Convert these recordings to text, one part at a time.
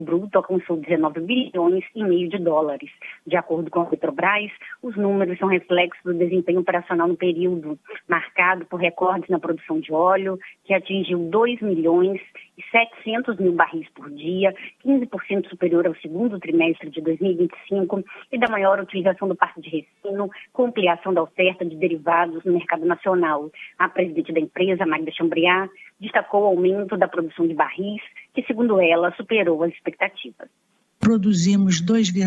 bruto alcançou 19 bilhões e meio de dólares. De acordo com a Petrobras, os números são reflexos do desempenho operacional no período, marcado por recordes na produção de óleo, que atingiu 2 milhões e 700 mil barris por dia, 15% superior ao segundo trimestre de 2025, e da maior utilização do parque de refino, com ampliação da oferta de derivados no mercado nacional. A presidente da empresa, Magda Chambriard, destacou o aumento da produção de barris, que, segundo ela, superou as expectativas. Produzimos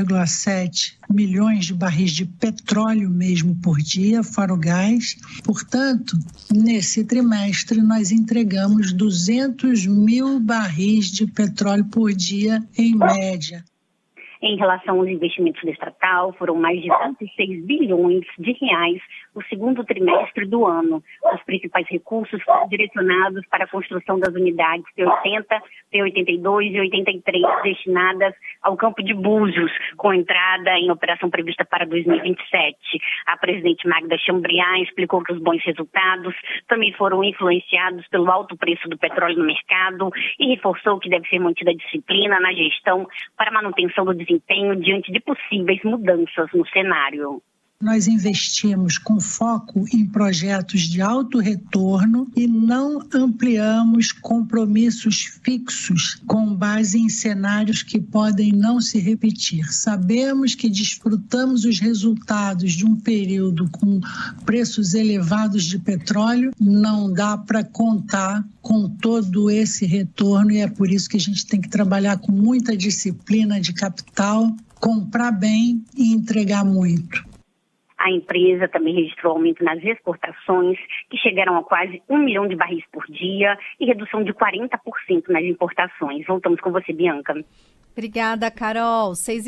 2,7 milhões de barris de petróleo mesmo por dia, fora o gás. Portanto, nesse trimestre, nós entregamos 200 mil barris de petróleo por dia, em média. Em relação aos investimentos da estatal, foram mais de 26 bilhões de reais no segundo trimestre do ano. Os principais recursos foram direcionados para a construção das unidades P80, P82 e 83, destinadas ao campo de Búzios, com entrada em operação prevista para 2027. A presidente Magda Chambriard explicou que os bons resultados também foram influenciados pelo alto preço do petróleo no mercado e reforçou que deve ser mantida a disciplina na gestão para a manutenção do desempenho diante de possíveis mudanças no cenário. Nós investimos com foco em projetos de alto retorno e não ampliamos compromissos fixos com base em cenários que podem não se repetir. Sabemos que desfrutamos os resultados de um período com preços elevados de petróleo, não dá para contar com todo esse retorno e é por isso que a gente tem que trabalhar com muita disciplina de capital, comprar bem e entregar muito. A empresa também registrou aumento nas exportações, que chegaram a quase 1 milhão de barris por dia e redução de 40% nas importações. Voltamos com você, Bianca. Obrigada, Carol.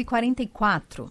6h44.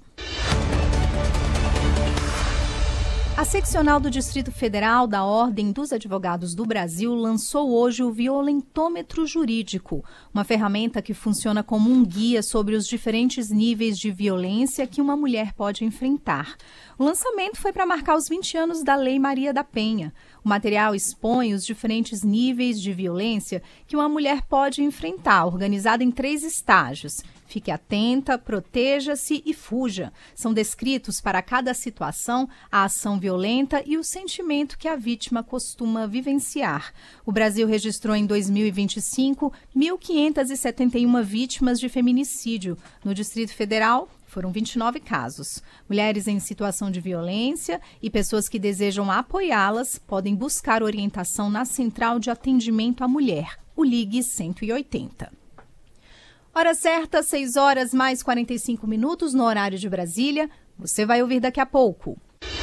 A seccional do Distrito Federal da Ordem dos Advogados do Brasil lançou hoje o Violentômetro Jurídico, uma ferramenta que funciona como um guia sobre os diferentes níveis de violência que uma mulher pode enfrentar. O lançamento foi para marcar os 20 anos da Lei Maria da Penha. O material expõe os diferentes níveis de violência que uma mulher pode enfrentar, organizado em 3 estágios. Fique atenta, proteja-se e fuja. São descritos para cada situação a ação violenta e o sentimento que a vítima costuma vivenciar. O Brasil registrou em 2025 1.571 vítimas de feminicídio. No Distrito Federal, foram 29 casos. Mulheres em situação de violência e pessoas que desejam apoiá-las podem buscar orientação na Central de Atendimento à Mulher, o Ligue 180. Hora certa, 6h mais 45 no horário de Brasília. Você vai ouvir daqui a pouco.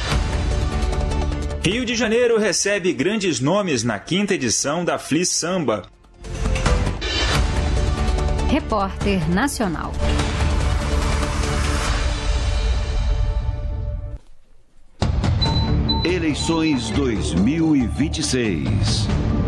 Rio de Janeiro recebe grandes nomes na 5ª edição da Fli Samba. Repórter Nacional. Eleições 2026.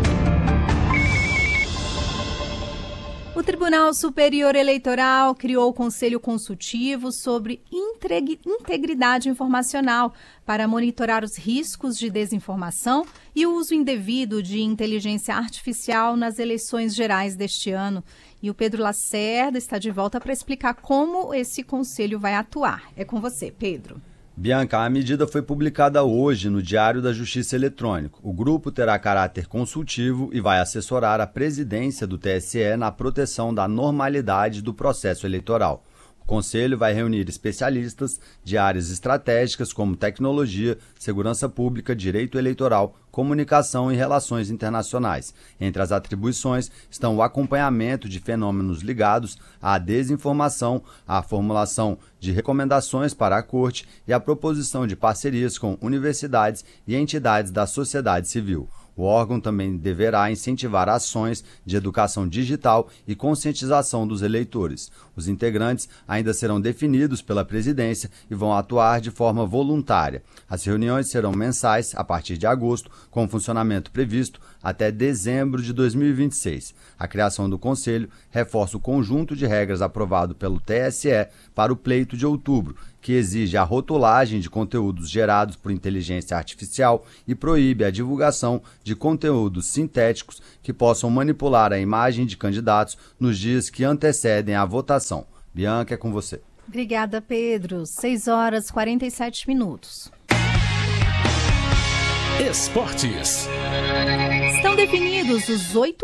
O Tribunal Superior Eleitoral criou o Conselho Consultivo sobre Integridade Informacional para monitorar os riscos de desinformação e o uso indevido de inteligência artificial nas eleições gerais deste ano. E o Pedro Lacerda está de volta para explicar como esse conselho vai atuar. É com você, Pedro. Bianca, a medida foi publicada hoje no Diário da Justiça Eletrônico. O grupo terá caráter consultivo e vai assessorar a presidência do TSE na proteção da normalidade do processo eleitoral. O Conselho vai reunir especialistas de áreas estratégicas como tecnologia, segurança pública, direito eleitoral, comunicação e relações internacionais. Entre as atribuições estão o acompanhamento de fenômenos ligados à desinformação, a formulação de recomendações para a Corte e a proposição de parcerias com universidades e entidades da sociedade civil. O órgão também deverá incentivar ações de educação digital e conscientização dos eleitores. Os integrantes ainda serão definidos pela presidência e vão atuar de forma voluntária. As reuniões serão mensais a partir de agosto, com funcionamento previsto até dezembro de 2026. A criação do Conselho reforça o conjunto de regras aprovado pelo TSE para o pleito de outubro, que exige a rotulagem de conteúdos gerados por inteligência artificial e proíbe a divulgação de conteúdos sintéticos que possam manipular a imagem de candidatos nos dias que antecedem a votação. Bianca, é com você. Obrigada, Pedro. 6h47. Esportes. Estão definidos os 8